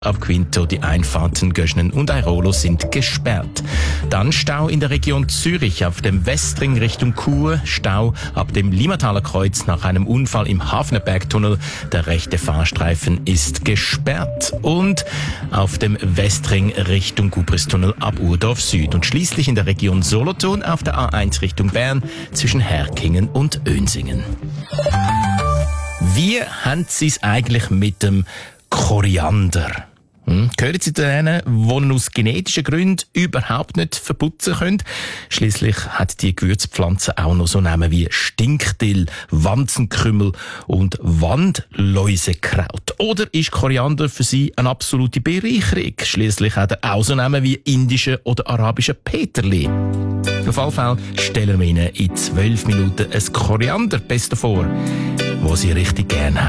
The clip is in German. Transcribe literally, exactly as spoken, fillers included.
Ab Quinto, die Einfahrten Göschnen und Airolo sind gesperrt. Dann Stau in der Region Zürich auf dem Westring Richtung Chur. Stau ab dem Limmataler Kreuz nach einem Unfall im Hafnerbergtunnel. Der rechte Fahrstreifen ist gesperrt. Und auf dem Westring Richtung Gubristunnel ab Urdorf Süd. Und schließlich in der Region Solothurn auf der A eins Richtung Bern zwischen Herkingen und Önsingen. Wie haben Sie es eigentlich mit dem Koriander? Hm? Gehören Sie zu denen, die ihn aus genetischen Gründen überhaupt nicht verputzen können? Schliesslich hat die Gewürzpflanze auch noch so Namen wie Stinkdill, Wanzenkümmel und Wandläusekraut. Oder ist Koriander für Sie eine absolute Bereicherung? Schliesslich hat er auch so Namen wie indische oder arabische Peterli. Auf jeden Fall stellen wir Ihnen in zwölf Minuten ein Korianderpesto vor, das Sie richtig gerne haben.